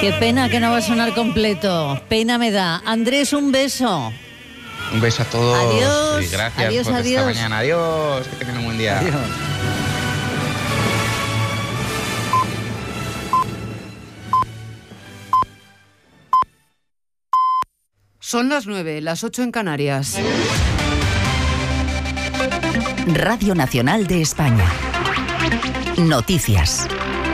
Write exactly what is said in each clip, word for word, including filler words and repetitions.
Qué pena que no va a sonar completo. Pena me da. Andrés, un beso. Un beso a todos. Adiós. Y gracias adiós, por adiós. esta mañana. Adiós. Que tengan un buen día. Adiós. Son las nueve, las ocho en Canarias. Radio Nacional de España. Noticias.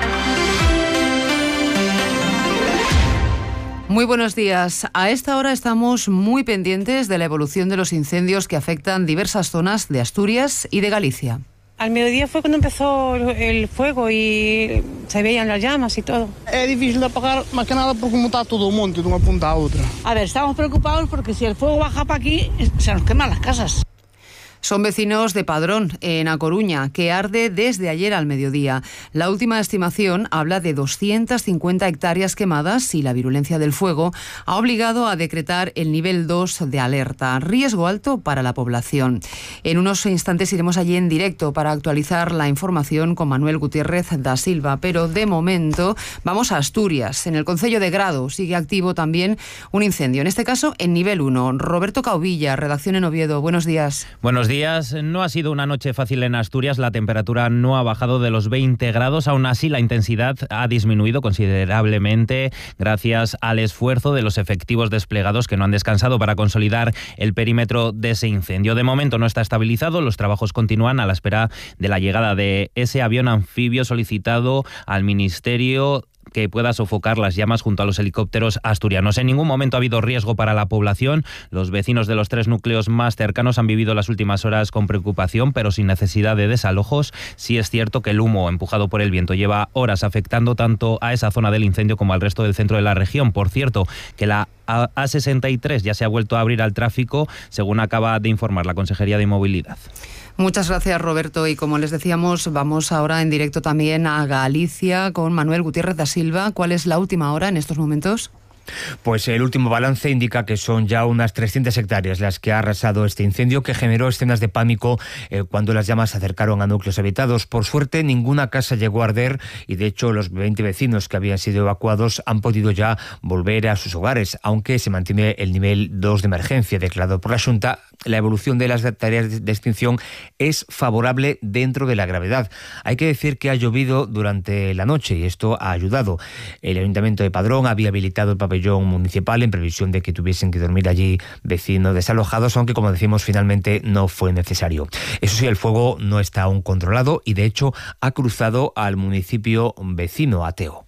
Muy buenos días. A esta hora estamos muy pendientes de la evolución de los incendios que afectan diversas zonas de Asturias y de Galicia. Al mediodía fue cuando empezó el fuego y se veían las llamas y todo. Es difícil de apagar, más que nada porque como está todo un monte de una punta a otra. A ver, estamos preocupados porque si el fuego baja para aquí, se nos queman las casas. Son vecinos de Padrón, en A Coruña, que arde desde ayer al mediodía. La última estimación habla de doscientas cincuenta hectáreas quemadas y la virulencia del fuego ha obligado a decretar el nivel dos de alerta, riesgo alto para la población. En unos instantes iremos allí en directo para actualizar la información con Manuel Gutiérrez da Silva, pero de momento vamos a Asturias. En el concello de Grado sigue activo también un incendio, en este caso en nivel uno. Roberto Cauvilla, redacción en Oviedo. Buenos días. Buenos días. No ha sido una noche fácil en Asturias. La temperatura no ha bajado de los veinte grados. Aún así, la intensidad ha disminuido considerablemente gracias al esfuerzo de los efectivos desplegados que no han descansado para consolidar el perímetro de ese incendio. De momento no está estabilizado. Los trabajos continúan a la espera de la llegada de ese avión anfibio solicitado al Ministerio que pueda sofocar las llamas junto a los helicópteros asturianos. En ningún momento ha habido riesgo para la población. Los vecinos de los tres núcleos más cercanos han vivido las últimas horas con preocupación, pero sin necesidad de desalojos. Sí es cierto que el humo empujado por el viento lleva horas afectando tanto a esa zona del incendio como al resto del centro de la región. Por cierto, que la A sesenta y tres ya se ha vuelto a abrir al tráfico, según acaba de informar la Consejería de Movilidad. Muchas gracias, Roberto. Y como les decíamos, vamos ahora en directo también a Galicia con Manuel Gutiérrez da Silva. ¿Cuál es la última hora en estos momentos? Pues el último balance indica que son ya unas trescientas hectáreas las que ha arrasado este incendio, que generó escenas de pánico eh, cuando las llamas se acercaron a núcleos habitados. Por suerte, ninguna casa llegó a arder y, de hecho, los veinte vecinos que habían sido evacuados han podido ya volver a sus hogares, aunque se mantiene el nivel dos de emergencia declarado por la Xunta. La evolución de las tareas de extinción es favorable dentro de la gravedad. Hay que decir que ha llovido durante la noche y esto ha ayudado. El Ayuntamiento de Padrón había habilitado el pabellón municipal en previsión de que tuviesen que dormir allí vecinos desalojados, aunque, como decimos, finalmente no fue necesario. Eso sí, el fuego no está aún controlado y, de hecho, ha cruzado al municipio vecino, Ateo.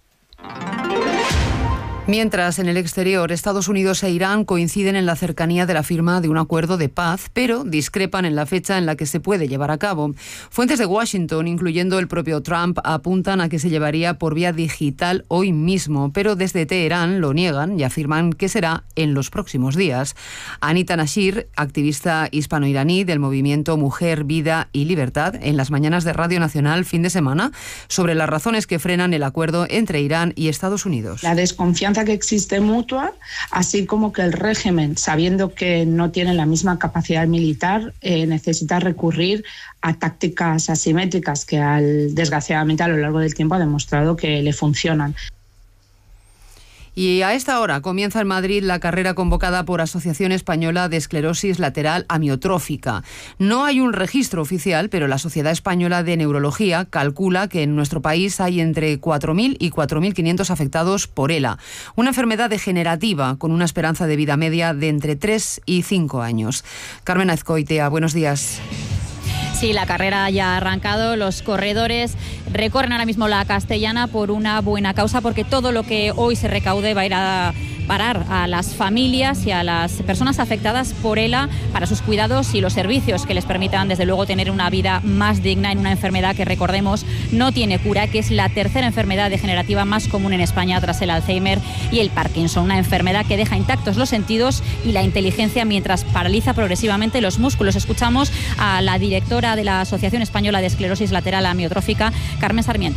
Mientras, en el exterior, Estados Unidos e Irán coinciden en la cercanía de la firma de un acuerdo de paz, pero discrepan en la fecha en la que se puede llevar a cabo. Fuentes de Washington, incluyendo el propio Trump, apuntan a que se llevaría por vía digital hoy mismo, pero desde Teherán lo niegan y afirman que será en los próximos días. Anita Nashir, activista hispano-iraní del movimiento Mujer, Vida y Libertad, en las mañanas de Radio Nacional fin de semana, sobre las razones que frenan el acuerdo entre Irán y Estados Unidos. La desconfianza que existe mutua, así como que el régimen, sabiendo que no tiene la misma capacidad militar, eh, necesita recurrir a tácticas asimétricas que al, desgraciadamente a lo largo del tiempo ha demostrado que le funcionan. Y a esta hora comienza en Madrid la carrera convocada por Asociación Española de Esclerosis Lateral Amiotrófica. No hay un registro oficial, pero la Sociedad Española de Neurología calcula que en nuestro país hay entre cuatro mil y cuatro mil quinientos afectados por ELA, una enfermedad degenerativa con una esperanza de vida media de entre tres y cinco años. Carmen Azcoitia, buenos días. Sí, la carrera ya ha arrancado. Los corredores recorren ahora mismo la Castellana por una buena causa, porque todo lo que hoy se recaude va a ir a parar a las familias y a las personas afectadas por ELA para sus cuidados y los servicios que les permitan, desde luego, tener una vida más digna en una enfermedad que, recordemos, no tiene cura, que es la tercera enfermedad degenerativa más común en España tras el Alzheimer y el Parkinson, una enfermedad que deja intactos los sentidos y la inteligencia mientras paraliza progresivamente los músculos. Escuchamos a la directora de la Asociación Española de Esclerosis Lateral Amiotrófica, Carmen Sarmiento.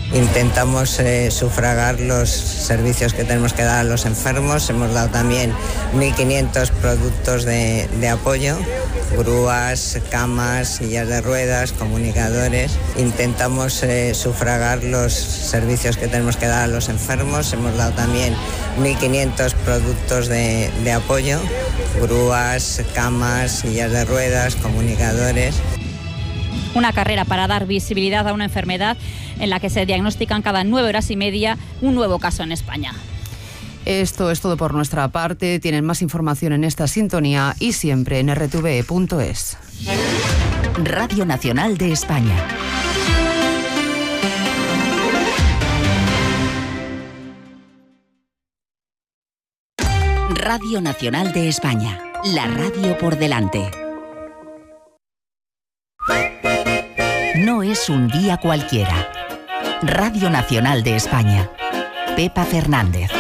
Intentamos eh, sufragar los servicios que tenemos que dar a los enfermos. Hemos dado también mil quinientos productos de, de apoyo, grúas, camas, sillas de ruedas, comunicadores. Intentamos eh, sufragar los servicios que tenemos que dar a los enfermos. Hemos dado también mil quinientos productos de, de apoyo, grúas, camas, sillas de ruedas, comunicadores. Una carrera para dar visibilidad a una enfermedad en la que se diagnostican cada nueve horas y media un nuevo caso en España. Esto es todo por nuestra parte. Tienen más información en esta sintonía y siempre en r t v e punto es. Radio Nacional de España. Radio Nacional de España. La radio por delante. No es un día cualquiera. Radio Nacional de España. Pepa Fernández.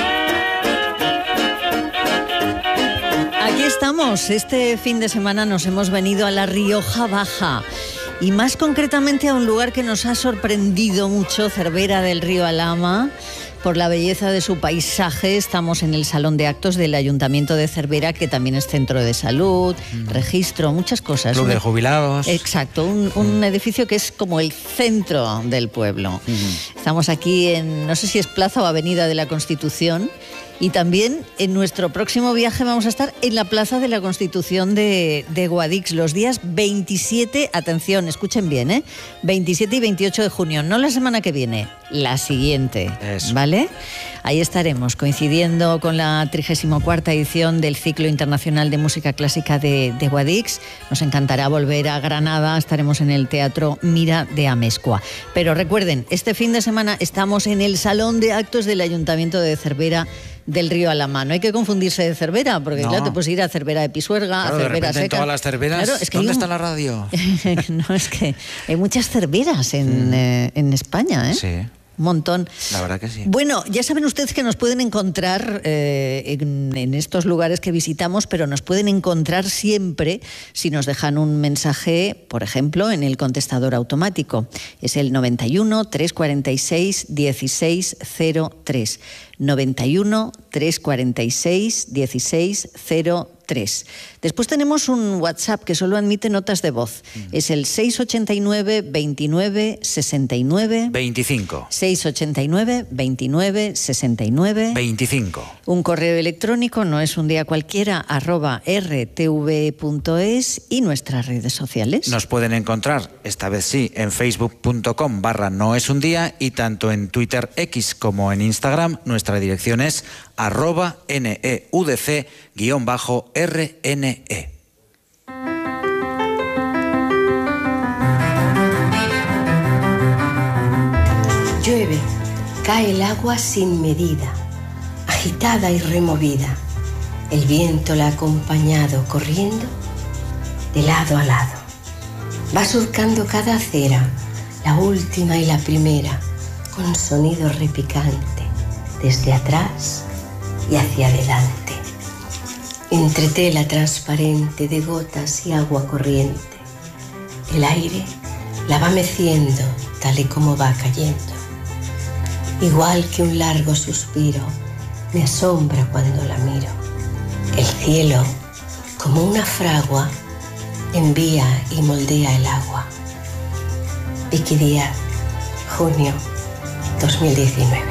Aquí estamos. Este fin de semana nos hemos venido a La Rioja Baja y más concretamente a un lugar que nos ha sorprendido mucho, Cervera del Río Alhama, por la belleza de su paisaje. Estamos en el Salón de Actos del Ayuntamiento de Cervera, que también es centro de salud, mm. registro, muchas cosas. Club de jubilados. Exacto, un, un mm. edificio que es como el centro del pueblo. Mm. Estamos aquí en, no sé si es Plaza o Avenida de la Constitución, y también en nuestro próximo viaje vamos a estar en la Plaza de la Constitución de, de Guadix los días veintisiete, atención, escuchen bien, ¿eh? veintisiete y veintiocho de junio, no la semana que viene, la siguiente, Eso. ¿vale? Ahí estaremos coincidiendo con la trigésima cuarta edición del Ciclo Internacional de Música Clásica de, de Guadix. Nos encantará volver a Granada, estaremos en el Teatro Mira de Amezcua. Pero recuerden, este fin de semana estamos en el Salón de Actos del Ayuntamiento de Cervera del Río Alhama. No hay que confundirse de Cervera, porque no. claro, te puedes ir a Cervera de Pisuerga, claro, a Cervera de Seca. En todas las cerveras, claro, es que ¿dónde un... está la radio? No, es que hay muchas cerveras en, mm. eh, en España, ¿eh? Sí. Un montón. La verdad que sí. Bueno, ya saben ustedes que nos pueden encontrar eh, en, en estos lugares que visitamos, pero nos pueden encontrar siempre si nos dejan un mensaje, por ejemplo, en el contestador automático. Es el noventa y uno, trescientos cuarenta y seis, dieciséis cero tres. noventa y uno, trescientos cuarenta y seis, dieciséis cero tres. Después tenemos un WhatsApp que solo admite notas de voz. Mm. Es el seiscientos ochenta y nueve, veintinueve, sesenta y nueve. veinticinco. seiscientos ochenta y nueve, veintinueve, sesenta y nueve. veinticinco. Un correo electrónico, no es un día cualquiera, arroba r t v punto es, y nuestras redes sociales. Nos pueden encontrar, esta vez sí, en facebook punto com barra no es un día, y tanto en Twitter X como en Instagram nuestra dirección es arroba neudc guión bajo rne. Llueve, cae el agua sin medida, agitada y removida. El viento la ha acompañado corriendo de lado a lado. Va surcando cada acera, la última y la primera, con sonido repicante, desde atrás y hacia adelante. Entre tela transparente de gotas y agua corriente, el aire la va meciendo tal y como va cayendo. Igual que un largo suspiro, me asombra cuando la miro. El cielo, como una fragua, envía y moldea el agua. Vicky Díaz, junio dos mil diecinueve.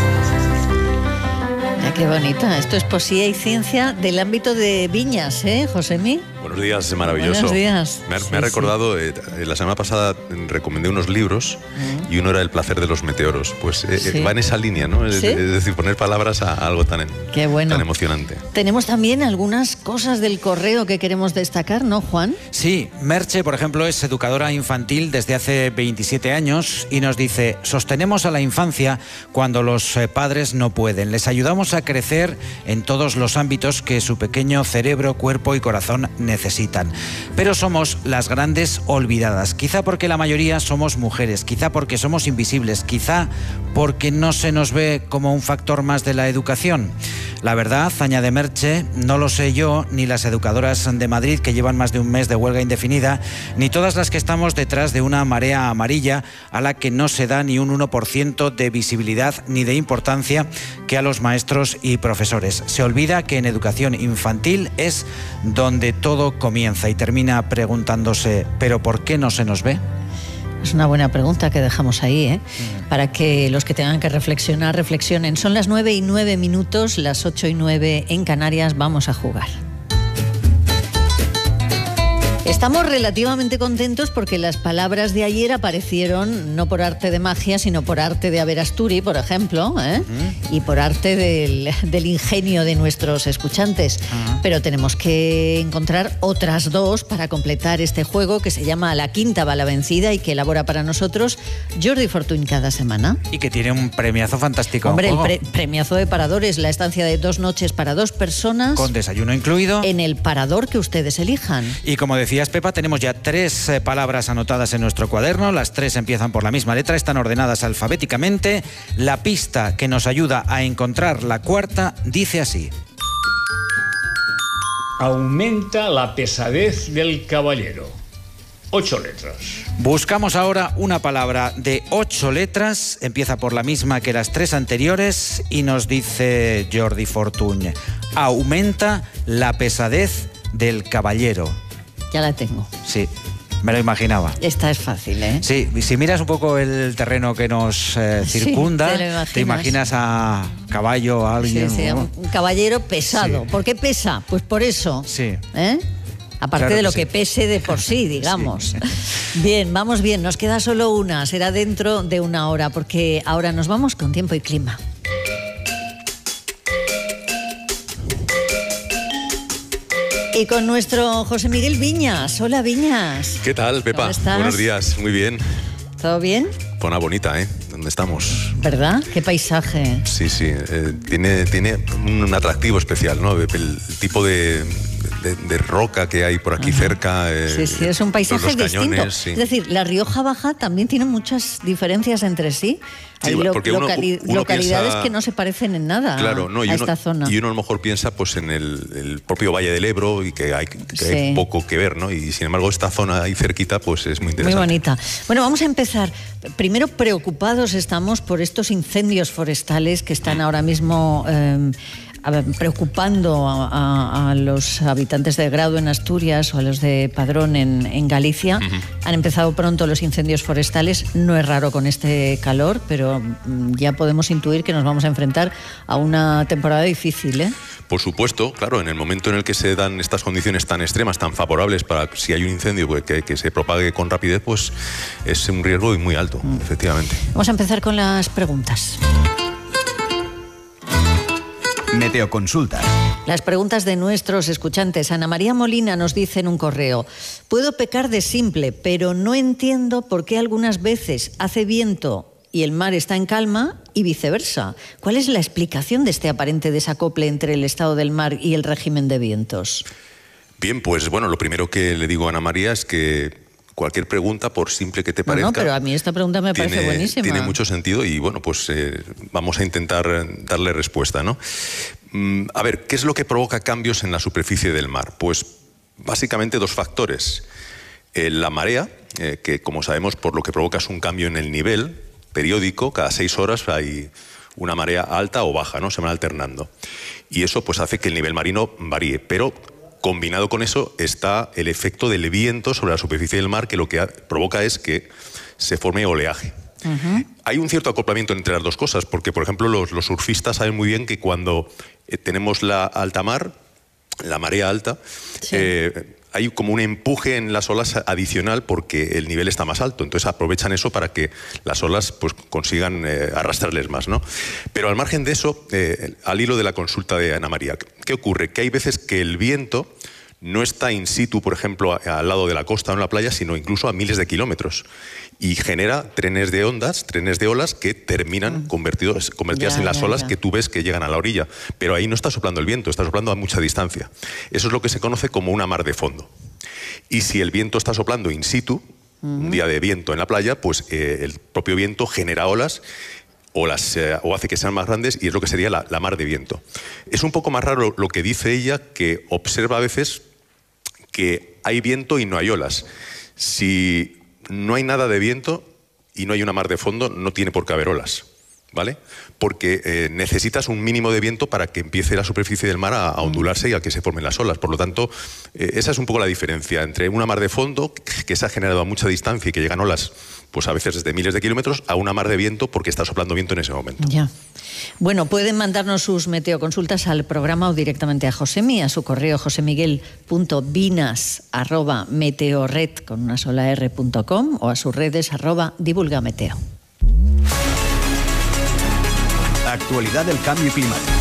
Qué bonita. Esto es poesía y ciencia del ámbito de Viñas, ¿eh, Josemi? Buenos días, es maravilloso. Buenos días. Me ha, sí, me ha recordado, sí. eh, la semana pasada recomendé unos libros mm. y uno era El placer de los meteoros. Pues eh, sí. va en esa línea, ¿no? Es, ¿Sí? es decir, poner palabras a algo tan, Qué bueno. tan emocionante. Tenemos también algunas cosas del correo que queremos destacar, ¿no, Juan? Sí, Merche, por ejemplo, es educadora infantil desde hace veintisiete años y nos dice: sostenemos a la infancia cuando los eh, padres no pueden. Les ayudamos a crecer en todos los ámbitos que su pequeño cerebro, cuerpo y corazón necesitan. Pero somos las grandes olvidadas, quizá porque la mayoría somos mujeres, quizá porque somos invisibles, quizá porque no se nos ve como un factor más de la educación. La verdad, añade Merche, no lo sé yo, ni las educadoras de Madrid que llevan más de un mes de huelga indefinida, ni todas las que estamos detrás de una marea amarilla a la que no se da ni un uno por ciento de visibilidad ni de importancia que a los maestros y profesores. Se olvida que en educación infantil es donde todo comienza y termina preguntándose, ¿pero por qué no se nos ve? Es una buena pregunta que dejamos ahí, ¿eh? Para que los que tengan que reflexionar, reflexionen. Son las nueve y nueve minutos, las ocho y nueve en Canarias. Vamos a jugar. Estamos relativamente contentos porque las palabras de ayer aparecieron no por arte de magia, sino por arte de Averasturi, por ejemplo, ¿eh? uh-huh. y por arte del, del ingenio de nuestros escuchantes. Uh-huh. Pero tenemos que encontrar otras dos para completar este juego que se llama La Quinta va la vencida y que elabora para nosotros Jordi Fortuny cada semana. Y que tiene un premiazo fantástico. Hombre, el pre- premiazo de paradores, la estancia de dos noches para dos personas. Con desayuno incluido. En el parador que ustedes elijan. Y como decía Pepa, tenemos ya tres eh, palabras anotadas en nuestro cuaderno. Las tres empiezan por la misma letra, están ordenadas alfabéticamente. La pista que nos ayuda a encontrar la cuarta dice así: aumenta la pesadez del caballero. Ocho letras. Buscamos ahora una palabra de ocho letras, empieza por la misma que las tres anteriores y nos dice Jordi Fortuny: aumenta la pesadez del caballero. Ya la tengo. Sí, me lo imaginaba. Esta es fácil, ¿eh? Sí, si miras un poco el terreno que nos eh, circunda, sí, te, imaginas. te imaginas a caballo, a alguien... Sí, sí, ¿no? un caballero pesado. Sí. ¿Por qué pesa? Pues por eso. Sí. ¿Eh? Aparte claro de lo que que sí. pese de por sí, digamos. Sí. Bien, vamos bien. Nos queda solo una. Será dentro de una hora, porque ahora nos vamos con tiempo y clima. Y con nuestro José Miguel Viñas. Hola, Viñas. ¿Qué tal, Pepa? ¿Cómo estás? Buenos días, muy bien. ¿Todo bien? Pona bonita, ¿eh? ¿Dónde estamos? ¿Verdad? Qué paisaje. Sí, sí. Eh, tiene, tiene un atractivo especial, ¿no? El, el tipo de, de, de roca que hay por aquí Ajá. cerca. Eh, sí, sí, es un paisaje los, los distinto. cañones, sí. Es decir, la Rioja Baja también tiene muchas diferencias entre sí. Hay sí, lo, porque uno, locali- uno localidades piensa, que no se parecen en nada claro, no, y a uno, esta zona. Y uno a lo mejor piensa pues en el, el propio Valle del Ebro y que hay, que Sí. hay poco que ver, ¿no? Y sin embargo esta zona ahí cerquita pues es muy interesante. Muy bonita. Bueno, vamos a empezar. Primero, preocupados estamos por estos incendios forestales que están ahora mismo eh, a ver, preocupando a, a, a los habitantes de Grado en Asturias o a los de Padrón en, en Galicia. Uh-huh. Han empezado pronto los incendios forestales. No es raro con este calor, pero ya podemos intuir que nos vamos a enfrentar a una temporada difícil, ¿eh? Por supuesto, claro, en el momento en el que se dan estas condiciones tan extremas, tan favorables para si hay un incendio que, que se propague con rapidez, pues es un riesgo muy alto, mm. efectivamente. Vamos a empezar con las preguntas. Meteoconsulta. Las preguntas de nuestros escuchantes. Ana María Molina nos dice en un correo: puedo pecar de simple, pero no entiendo por qué algunas veces hace viento y el mar está en calma y viceversa. ¿Cuál es la explicación de este aparente desacople entre el estado del mar y el régimen de vientos? Bien, pues bueno, lo primero que le digo a Ana María es que cualquier pregunta, por simple que te parezca... No, no, pero a mí esta pregunta me tiene, parece buenísima. Tiene mucho sentido y bueno, pues eh, vamos a intentar darle respuesta, ¿no? Mm, a ver, ¿qué es lo que provoca cambios en la superficie del mar? Pues básicamente dos factores. Eh, la marea, eh, que como sabemos por lo que provoca es un cambio en el nivel periódico, cada seis horas hay una marea alta o baja, ¿no? Se van alternando. Y eso pues hace que el nivel marino varíe, pero combinado con eso está el efecto del viento sobre la superficie del mar, que lo que provoca es que se forme oleaje. Uh-huh. Hay un cierto acoplamiento entre las dos cosas, porque por ejemplo los, los surfistas saben muy bien que cuando eh, tenemos la alta mar, la marea alta, sí. eh, hay como un empuje en las olas adicional porque el nivel está más alto. Entonces aprovechan eso para que las olas pues, consigan eh, arrastrarles más, ¿no? Pero al margen de eso, eh, al hilo de la consulta de Ana María, ¿qué ocurre? Que hay veces que el viento no está in situ, por ejemplo, a, al lado de la costa o en la playa, sino incluso a miles de kilómetros. Y genera trenes de ondas, trenes de olas que terminan convertidos, convertidas ya, en las ya, olas ya. que tú ves que llegan a la orilla. Pero ahí no está soplando el viento, está soplando a mucha distancia. Eso es lo que se conoce como una mar de fondo. Y si el viento está soplando in situ, uh-huh. un día de viento en la playa, pues eh, el propio viento genera olas o, las, eh, o hace que sean más grandes, y es lo que sería la, la mar de viento. Es un poco más raro lo que dice ella, que observa a veces que hay viento y no hay olas. Si no hay nada de viento y no hay una mar de fondo, no tiene por qué haber olas, ¿vale? Porque eh, necesitas un mínimo de viento para que empiece la superficie del mar a, a ondularse y a que se formen las olas. Por lo tanto, eh, esa es un poco la diferencia entre una mar de fondo, que se ha generado a mucha distancia y que llegan olas, pues a veces desde miles de kilómetros, a una mar de viento porque está soplando viento en ese momento. Ya. Bueno, pueden mandarnos sus meteoconsultas al programa o directamente a Josemi, a su correo josemiguel punto vinas arroba meteorred con una sola r punto com o a sus redes arroba divulgameteo. Actualidad del cambio climático.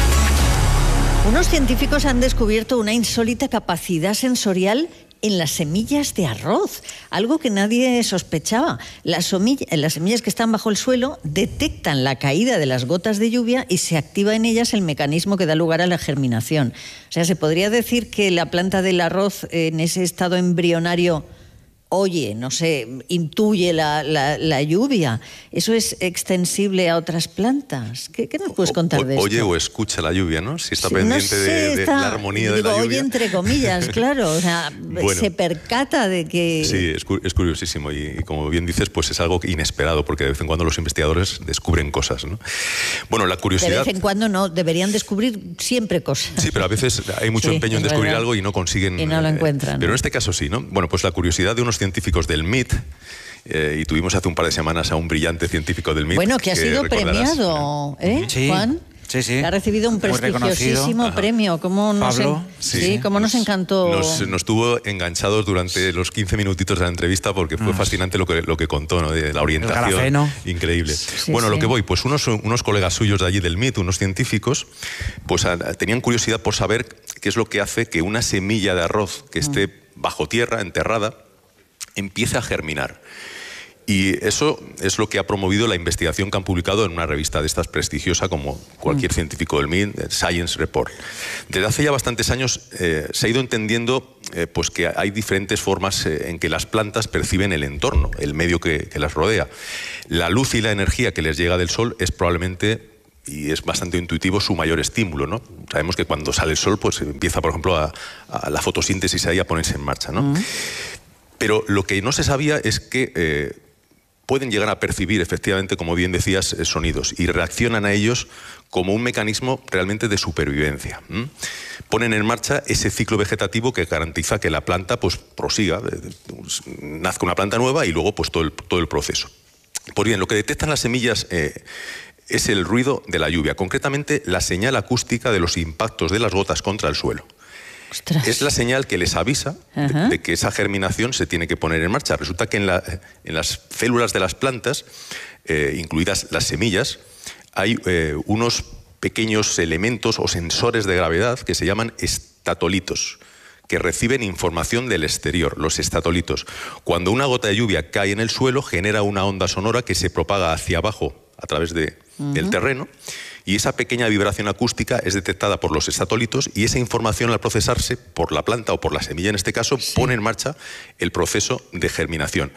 Unos científicos han descubierto una insólita capacidad sensorial en las semillas de arroz, algo que nadie sospechaba. Las, semilla, las semillas que están bajo el suelo detectan la caída de las gotas de lluvia y se activa en ellas el mecanismo que da lugar a la germinación. O sea, se podría decir que la planta del arroz en ese estado embrionario oye, no sé, intuye la, la, la lluvia. ¿Eso es extensible a otras plantas? ¿Qué, qué nos puedes contar o, de esto? Oye o escucha la lluvia, ¿no? Si está sí, pendiente no sé, de, de está, la armonía digo, de la lluvia. Oye, entre comillas, claro. O sea, bueno, se percata de que... Sí, es, es curiosísimo. Y, y como bien dices, pues es algo inesperado, porque de vez en cuando los investigadores descubren cosas, ¿no? Bueno, la curiosidad... De vez en cuando no, deberían descubrir siempre cosas. Sí, pero a veces hay mucho sí, empeño en descubrir verdad. algo y no consiguen... Y no lo encuentran. Eh, pero en este caso sí, ¿no? Bueno, pues la curiosidad de unos científicos del M I T, Eh, y tuvimos hace un par de semanas a un brillante científico del M I T. Bueno, que ha sido premiado, ¿eh, sí, Juan? Sí, sí. Ha recibido un prestigiosísimo premio. ¿Cómo nos, Pablo, en... sí. Sí, ¿cómo nos encantó? Nos, nos tuvo enganchados durante los quince minutitos de la entrevista porque fue ah. fascinante lo que, lo que contó, ¿no? De la orientación. Increíble. Sí, bueno, sí. Lo que voy, pues unos, unos colegas suyos de allí del M I T, unos científicos, pues a, tenían curiosidad por saber qué es lo que hace que una semilla de arroz que esté mm. bajo tierra, enterrada, empiece a germinar. Y eso es lo que ha promovido la investigación que han publicado en una revista de estas prestigiosa como cualquier mm. científico del M I T, Science Report. Desde hace ya bastantes años eh, se ha ido entendiendo eh, pues que hay diferentes formas eh, en que las plantas perciben el entorno, el medio que, que las rodea. La luz y la energía que les llega del sol es probablemente, y es bastante intuitivo, su mayor estímulo, ¿no? Sabemos que cuando sale el sol pues empieza, por ejemplo, a, a la fotosíntesis ahí a ponerse en marcha, ¿no? Mm. Pero lo que no se sabía es que eh, pueden llegar a percibir efectivamente, como bien decías, sonidos y reaccionan a ellos como un mecanismo realmente de supervivencia. ¿Mm? Ponen en marcha ese ciclo vegetativo que garantiza que la planta pues prosiga, nazca una planta nueva y luego pues todo el, todo el proceso. Pues bien, lo que detectan las semillas eh, es el ruido de la lluvia, concretamente la señal acústica de los impactos de las gotas contra el suelo. Ostras. Es la señal que les avisa de, de que esa germinación se tiene que poner en marcha. Resulta que en, la, en las células de las plantas, eh, incluidas las semillas, hay eh, unos pequeños elementos o sensores de gravedad que se llaman estatolitos, que reciben información del exterior, los estatolitos. Cuando una gota de lluvia cae en el suelo, genera una onda sonora que se propaga hacia abajo a través de, uh-huh. del terreno, y esa pequeña vibración acústica es detectada por los estatolitos y esa información, al procesarse por la planta o por la semilla en este caso, sí. pone en marcha el proceso de germinación.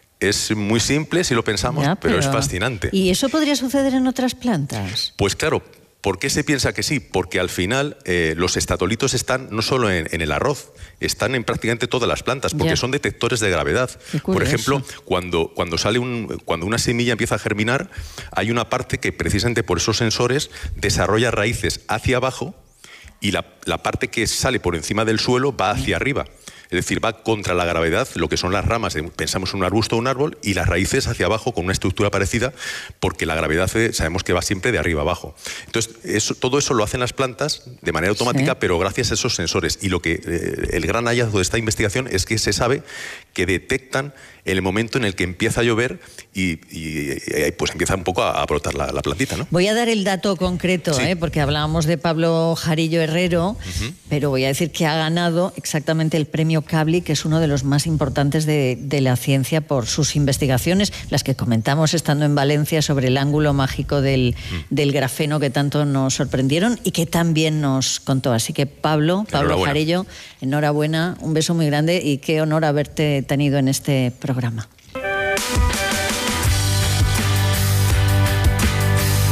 Es muy simple si lo pensamos, ya, pero, pero es fascinante. ¿Y eso podría suceder en otras plantas? Pues claro. ¿Por qué se piensa que sí? Porque al final eh, los estatolitos están no solo en, en el arroz, están en prácticamente todas las plantas, porque yeah. son detectores de gravedad. Por ejemplo, cuando, cuando, sale un, cuando una semilla empieza a germinar, hay una parte que precisamente por esos sensores desarrolla raíces hacia abajo y la, la parte que sale por encima del suelo va hacia arriba. Es decir, va contra la gravedad, lo que son las ramas, de, pensamos en un arbusto o un árbol, y las raíces hacia abajo con una estructura parecida, porque la gravedad eh, sabemos que va siempre de arriba abajo. Entonces, eso, todo eso lo hacen las plantas de manera automática, sí. pero gracias a esos sensores. Y lo que eh, el gran hallazgo de esta investigación es que se sabe que detectan el momento en el que empieza a llover y, y, y pues empieza un poco a, a brotar la, la plantita, ¿no? Voy a dar el dato concreto, sí. ¿eh? porque hablábamos de Pablo Jarillo Herrero, uh-huh. pero voy a decir que ha ganado exactamente el premio Kavli, que es uno de los más importantes de, de la ciencia por sus investigaciones, las que comentamos estando en Valencia sobre el ángulo mágico del, uh-huh. del grafeno que tanto nos sorprendieron y que también nos contó. Así que Pablo, Pablo enhorabuena. Jarillo, enhorabuena, un beso muy grande y qué honor haberte tenido en este programa.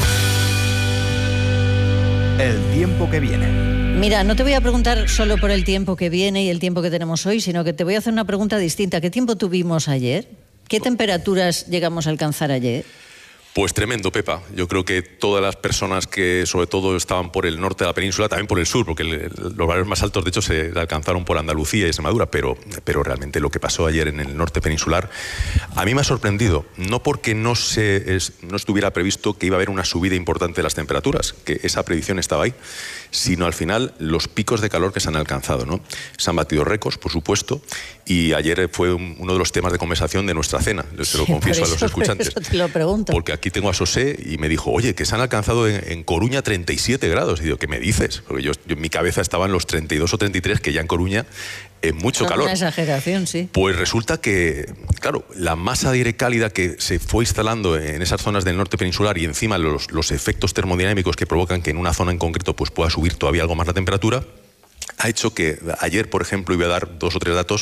el tiempo que viene. Mira, no te voy a preguntar solo por el tiempo que viene y el tiempo que tenemos hoy, sino que te voy a hacer una pregunta distinta. ¿Qué tiempo tuvimos ayer? ¿Qué temperaturas llegamos a alcanzar ayer? Pues tremendo, Pepa. Yo creo que todas las personas que sobre todo estaban por el norte de la península, también por el sur, porque el, los valores más altos de hecho se alcanzaron por Andalucía y Extremadura, pero, pero realmente lo que pasó ayer en el norte peninsular a mí me ha sorprendido, no porque no, se, es, no estuviera previsto que iba a haber una subida importante de las temperaturas, que esa predicción estaba ahí, sino al final los picos de calor que se han alcanzado, ¿no? Se han batido récords, por supuesto, y ayer fue un, uno de los temas de conversación de nuestra cena, se sí, lo confieso eso, a los escuchantes. Por eso te lo pregunto. Porque aquí tengo a Sosé y me dijo, oye, que se han alcanzado en, en Coruña treinta y siete grados. Y digo, ¿qué me dices? Porque yo, yo en mi cabeza estaban los treinta y dos o treinta y tres, que ya en Coruña es mucho no, calor. Una exageración, sí. Pues resulta que, claro, la masa de aire cálida que se fue instalando en esas zonas del norte peninsular y encima los, los efectos termodinámicos que provocan que en una zona en concreto pues pueda subir todavía algo más la temperatura, ha hecho que ayer, por ejemplo, iba a dar dos o tres datos,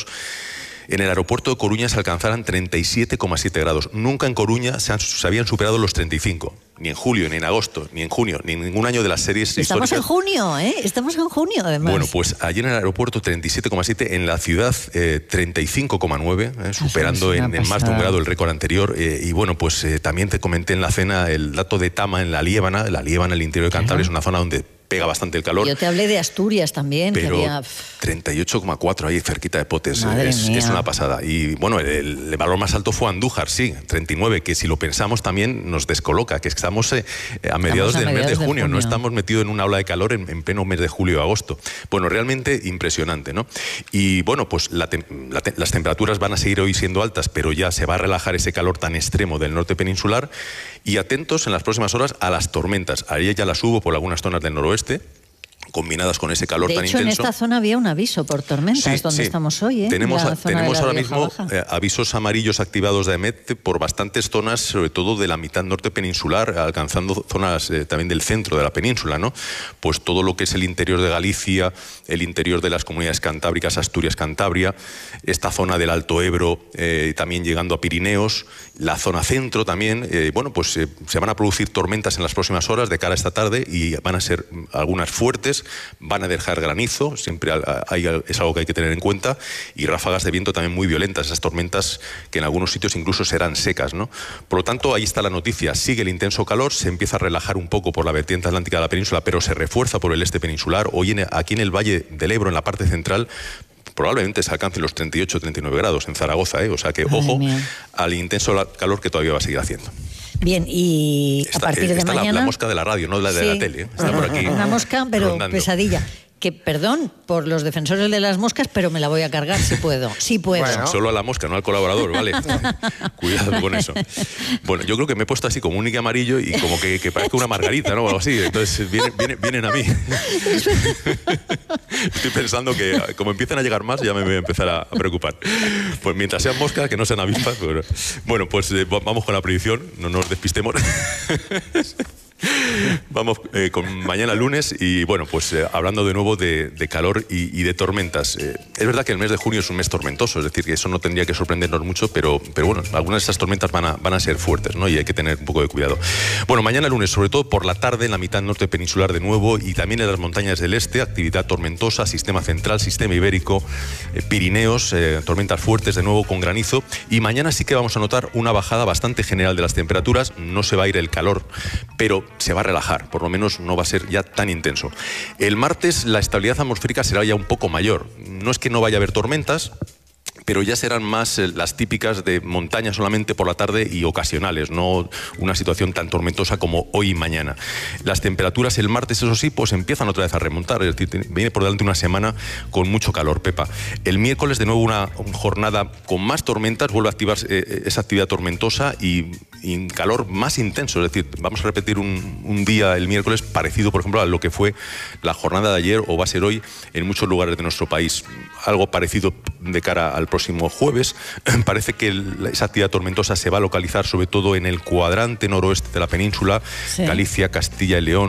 en el aeropuerto de Coruña se alcanzaran treinta y siete coma siete grados. Nunca en Coruña se, han, se habían superado los treinta y cinco. Ni en julio, ni en agosto, ni en junio, ni en ningún año de las series Estamos históricas. en junio, ¿eh? Estamos en junio, además. Bueno, pues ayer en el aeropuerto treinta y siete coma siete, en la ciudad eh, treinta y cinco coma nueve, eh, superando en, en más de un grado el récord anterior. Eh, y bueno, pues eh, también te comenté en la cena el dato de Tama en la Liébana. La Liébana, en el interior de Cantabria, es una zona donde pega bastante el calor. Yo te hablé de Asturias también. Pero que había... treinta y ocho coma cuatro ahí cerquita de Potes, es, es una pasada. Y bueno, el, el valor más alto fue Andújar, sí, treinta y nueve, que si lo pensamos también nos descoloca, que estamos eh, a mediados estamos a del mediados mes de de junio, junio, no estamos metidos en una ola de calor en, en pleno mes de julio o agosto. Bueno, realmente impresionante, ¿no? Y bueno, pues la te, la te, las temperaturas van a seguir hoy siendo altas, pero ya se va a relajar ese calor tan extremo del norte peninsular. Y atentos en las próximas horas a las tormentas. Ayer ya las hubo por algunas zonas del noroeste, combinadas con ese calor de tan hecho, intenso. En esta zona había un aviso por tormentas, sí, donde sí. estamos hoy. ¿eh? Tenemos, tenemos ahora mismo eh, avisos amarillos activados de AEMET por bastantes zonas, sobre todo de la mitad norte peninsular, alcanzando zonas eh, también del centro de la península, ¿no? Pues todo lo que es el interior de Galicia, el interior de las comunidades cantábricas, Asturias, Cantabria, esta zona del Alto Ebro, eh, también llegando a Pirineos, la zona centro también. Eh, bueno, pues eh, se van a producir tormentas en las próximas horas de cara a esta tarde y van a ser algunas fuertes. Van a dejar granizo, siempre hay, es algo que hay que tener en cuenta, y ráfagas de viento también muy violentas, esas tormentas que en algunos sitios incluso serán secas, ¿no? Por lo tanto, ahí está la noticia, sigue el intenso calor, se empieza a relajar un poco por la vertiente atlántica de la península, pero se refuerza por el este peninsular. Hoy en, aquí en el Valle del Ebro, en la parte central, probablemente se alcancen los treinta y ocho, treinta y nueve grados en Zaragoza, ¿eh? O sea que Madre ojo mía. Al intenso calor que todavía va a seguir haciendo. Bien, y está, a partir de está mañana... La, la mosca de la radio, no la de sí, la tele. ¿eh? Está por aquí una mosca, pero rondando. Pesadilla. Que, perdón, por los defensores de las moscas, pero me la voy a cargar si puedo. Si puedo. Bueno. Solo a la mosca, no al colaborador, ¿vale? Cuidado con eso. Bueno, yo creo que me he puesto así como un nique amarillo y como que, que parezca una margarita, ¿no? O algo así. Entonces vienen, vienen, vienen a mí. Estoy pensando que como empiezan a llegar más, ya me voy a empezar a, a preocupar. Pues mientras sean moscas, que no sean avispas. Pero... Bueno, pues eh, vamos con la predicción, no nos despistemos. Vamos eh, con mañana lunes y bueno, pues eh, hablando de nuevo de, de calor y, y de tormentas. Eh, es verdad que el mes de junio es un mes tormentoso, es decir, que eso no tendría que sorprendernos mucho, pero, pero bueno, algunas de esas tormentas van a, van a ser fuertes, ¿no? Y hay que tener un poco de cuidado. Bueno, mañana lunes, sobre todo por la tarde, en la mitad norte peninsular de nuevo y también en las montañas del este, actividad tormentosa, sistema central, sistema ibérico, eh, Pirineos, eh, tormentas fuertes de nuevo con granizo. Y mañana sí que vamos a notar una bajada bastante general de las temperaturas, no se va a ir el calor, pero se va a relajar, por lo menos no va a ser ya tan intenso. El martes la estabilidad atmosférica será ya un poco mayor. No es que no vaya a haber tormentas, pero ya serán más eh, las típicas de montaña solamente por la tarde y ocasionales, no una situación tan tormentosa como hoy y mañana. Las temperaturas el martes, eso sí, pues empiezan otra vez a remontar, es decir, viene por delante una semana con mucho calor, Pepa. El miércoles de nuevo una jornada con más tormentas, vuelve a activarse eh, esa actividad tormentosa y, y calor más intenso, es decir, vamos a repetir un, un día el miércoles parecido, por ejemplo, a lo que fue la jornada de ayer o va a ser hoy en muchos lugares de nuestro país. Algo parecido de cara al próximo jueves. Parece que el, esa actividad tormentosa se va a localizar sobre todo en el cuadrante noroeste de la península, sí. Galicia, Castilla y León,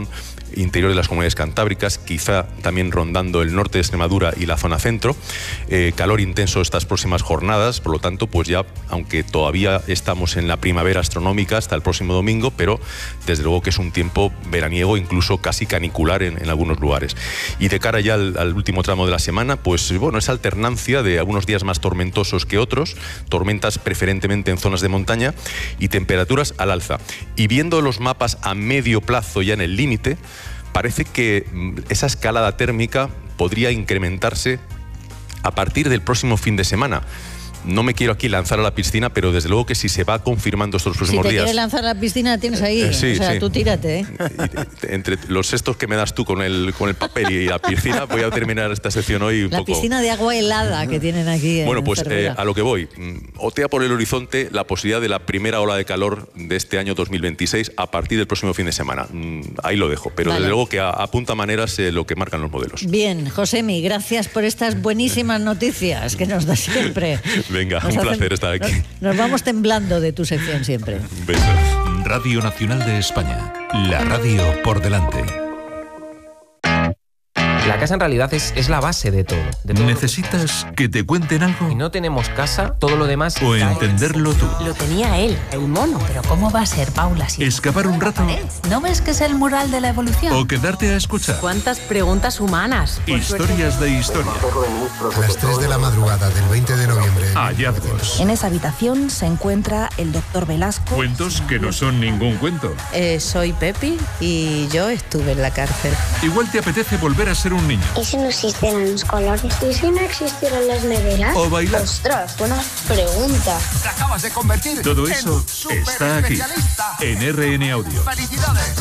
interior de las comunidades cantábricas, quizá también rondando el norte de Extremadura y la zona centro. Eh, calor intenso estas próximas jornadas, por lo tanto, pues ya, aunque todavía estamos en la primavera astronómica hasta el próximo domingo, pero desde luego que es un tiempo veraniego, incluso casi canicular en, en algunos lugares. Y de cara ya al, al último tramo de la semana, pues bueno, esa alternancia de algunos días más tormentosos que otros, tormentas preferentemente en zonas de montaña y temperaturas al alza. Y viendo los mapas a medio plazo ya en el límite, parece que esa escalada térmica podría incrementarse a partir del próximo fin de semana. No me quiero aquí lanzar a la piscina, pero desde luego que si se va confirmando estos próximos días... Si te quieres lanzar a la piscina, tienes ahí. Eh, sí, o sea, sí. tú tírate, ¿eh? Y, entre los estos que me das tú con el, con el papel y la piscina, voy a terminar esta sección hoy un la poco... La piscina de agua helada que tienen aquí. Bueno, en pues eh, a lo que voy. Otea por el horizonte la posibilidad de la primera ola de calor de este año dos mil veintiséis a partir del próximo fin de semana. Ahí lo dejo, pero vale. Desde luego que apunta maneras eh, lo que marcan los modelos. Bien, Josemi, gracias por estas buenísimas noticias que nos da siempre. Venga, nos un hacen, placer estar aquí. Nos, nos vamos temblando de tu sección siempre. Un beso. Radio Nacional de España, la radio por delante. La casa en realidad es, es la base de todo, de todo. ¿Necesitas que te cuenten algo? Si no tenemos casa, todo lo demás... O entenderlo tú. Lo tenía él, el mono. Pero ¿cómo va a ser, Paula? Si ¿Escapar un rato? ¿No ves que es el mural de la evolución? ¿O quedarte a escuchar? ¿Cuántas preguntas humanas? Historias de historia. A las tres de la madrugada del veinte de noviembre. Hallazgos. En esa habitación se encuentra el doctor Velasco. Cuentos que no son ningún cuento. Eh, soy Pepi y yo estuve en la cárcel. Igual te apetece volver a ser un niño. ¿Y si no existieran los colores? ¿Y si no existieran las neveras? O bailar. Ostras, buena pregunta. Te acabas de convertir Todo en eso un está aquí, especialista. en R N Audio. ¡Felicidades!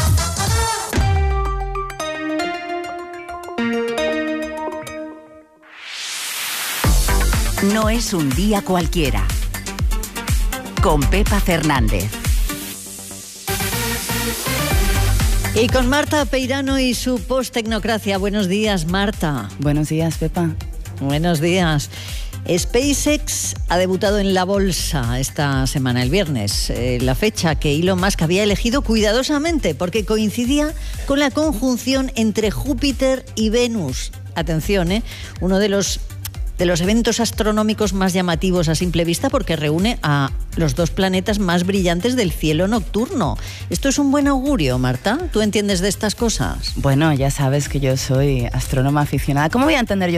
No es un día cualquiera. Con Pepa Fernández. Y con Marta Peirano y su post-tecnocracia. Buenos días, Marta. Buenos días, Pepa. Buenos días. SpaceX ha debutado en la bolsa esta semana, el viernes, eh, la fecha que Elon Musk había elegido cuidadosamente porque coincidía con la conjunción entre Júpiter y Venus. Atención, ¿eh? Uno de los, de los eventos astronómicos más llamativos a simple vista porque reúne a los dos planetas más brillantes del cielo nocturno. ¿Esto es un buen augurio, Marta? ¿Tú entiendes de estas cosas? Bueno, ya sabes que yo soy astrónoma aficionada. ¿Cómo voy a entender yo